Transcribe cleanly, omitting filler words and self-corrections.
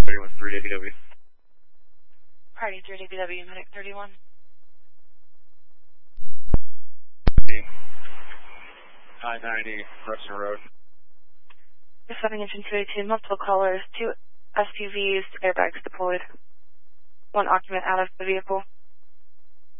31 3 ABW. Party 3 ABW, Medic 31. I-90, Preston Road. Responding engine 282, multiple callers, 2 SUVs, airbags deployed. 1 occupant out of the vehicle.